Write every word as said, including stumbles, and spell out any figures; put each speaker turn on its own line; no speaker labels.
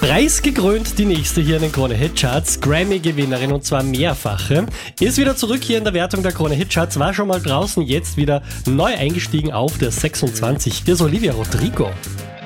Preisgekrönt die nächste hier in den Krone-Hitcharts, Grammy-Gewinnerin und zwar mehrfache, ist wieder zurück hier in der Wertung der Krone-Hitcharts, war schon mal draußen, jetzt wieder neu eingestiegen auf der sechsundzwanzig. Hier ist Olivia Rodrigo.